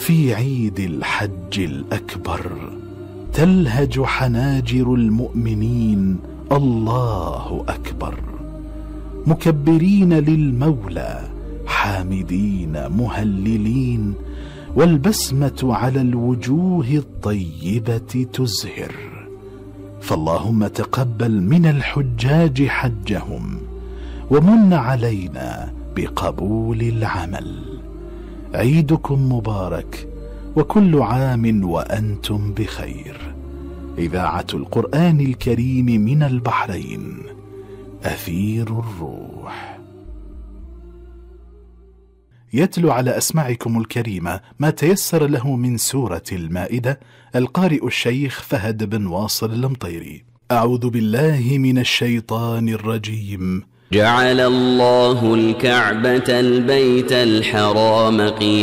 في عيد الحج الأكبر تلهج حناجر المؤمنين الله أكبر، مكبرين للمولى حامدين مهللين، والبسمة على الوجوه الطيبة تزهر. فاللهم تقبل من الحجاج حجهم، ومن علينا بقبول العمل. عيدكم مبارك، وكل عام وأنتم بخير. إذاعة القرآن الكريم من البحرين، أثير الروح. يتلو على أسماعكم الكريمة ما تيسر له من سورة المائدة القارئ الشيخ فهد بن واصل المطيري. أعوذ بالله من الشيطان الرجيم. جعل الله الكعبة البيت الحرام قياما